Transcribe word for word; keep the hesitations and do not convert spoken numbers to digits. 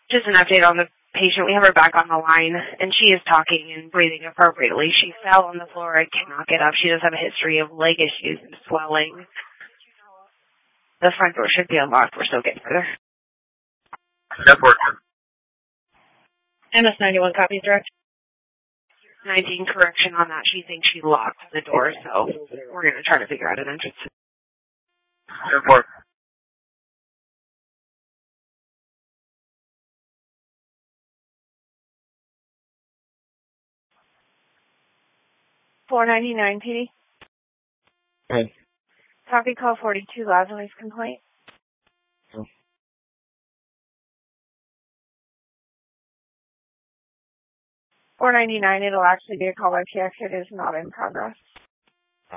Just an update on the patient. We have her back on the line, and she is talking and breathing appropriately. She fell on the floor and cannot get up. She does have a history of leg issues and swelling. The front door should be unlocked. We're still getting further. Step work. M S ninety-one copies direct. nineteen correction on that. She thinks she locked the door, so we're going to try to figure out an entrance. Step work. four ninety-nine P D. Hey. Copy call forty-two, Lazarus complaint. Oh. four ninety-nine, it'll actually be a call by P X. It is not in progress.